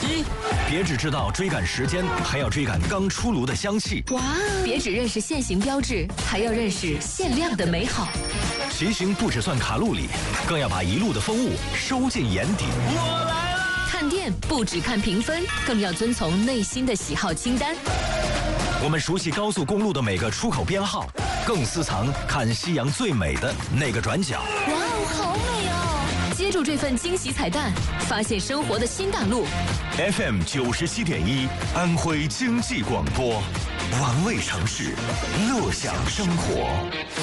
咦，别只知道追赶时间，还要追赶刚出炉的香气。 哇，别只认识限行标志，还要认识限量的美好。 骑行不只算卡路里，更要把一路的风物收进眼底。 我来了！ 看店不只看评分，更要遵从内心的喜好清单。 我们熟悉高速公路的每个出口编号，更私藏看夕阳最美的那个转角。 哇哦，好美哦！接住这份惊喜彩蛋，发现生活的新大陆。 FM 97.1，安徽经济广播，玩味城市，乐享生活。